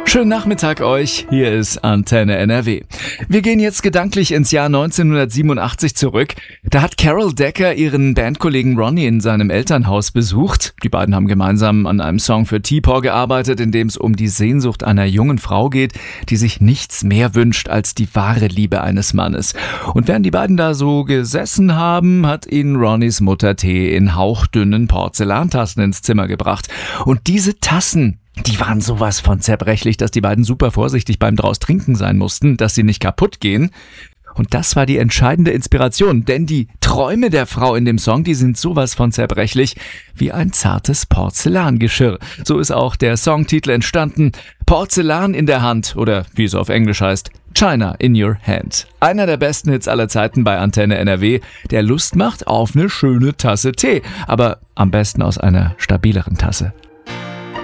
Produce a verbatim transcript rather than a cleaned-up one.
Schönen Nachmittag euch, hier ist Antenne N R W. Wir gehen jetzt gedanklich ins Jahr neunzehnhundertsiebenundachtzig zurück. Da hat Carol Decker ihren Bandkollegen Ronnie in seinem Elternhaus besucht. Die beiden haben gemeinsam an einem Song für T-Paw gearbeitet, in dem es um die Sehnsucht einer jungen Frau geht, die sich nichts mehr wünscht als die wahre Liebe eines Mannes. Und während die beiden da so gesessen haben, hat ihnen Ronnies Mutter Tee in hauchdünnen Porzellantassen ins Zimmer gebracht. Und diese Tassen, die waren sowas von zerbrechlich, dass die beiden super vorsichtig beim draus trinken sein mussten, dass sie nicht kaputt gehen. Und das war die entscheidende Inspiration, denn die Träume der Frau in dem Song, die sind sowas von zerbrechlich wie ein zartes Porzellangeschirr. So ist auch der Songtitel entstanden, Porzellan in der Hand oder wie es auf Englisch heißt, China in Your Hand. Einer der besten Hits aller Zeiten bei Antenne N R W, der Lust macht auf eine schöne Tasse Tee, aber am besten aus einer stabileren Tasse.